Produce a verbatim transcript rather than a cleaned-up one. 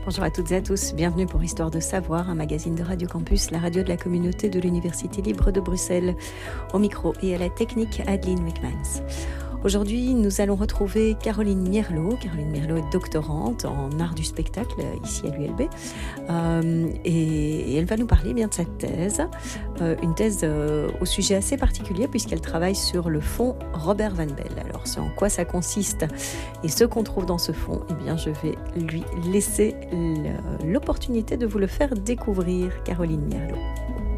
Bonjour à toutes et à tous, bienvenue pour Histoire de Savoir, un magazine de Radio Campus, la radio de la communauté de l'Université libre de Bruxelles. Au micro et à la technique, Adeline Wickmans. Aujourd'hui, nous allons retrouver Caroline Mierlo. Caroline Mierlo est doctorante en art du spectacle, ici à l'U L B. Euh, et, et elle va nous parler bien de sa thèse, euh, une thèse euh, au sujet assez particulier puisqu'elle travaille sur le fonds Robert Van Belle. Alors, ce en quoi ça consiste et ce qu'on trouve dans ce fonds, eh bien, je vais lui laisser l'opportunité de vous le faire découvrir, Caroline Mierlo.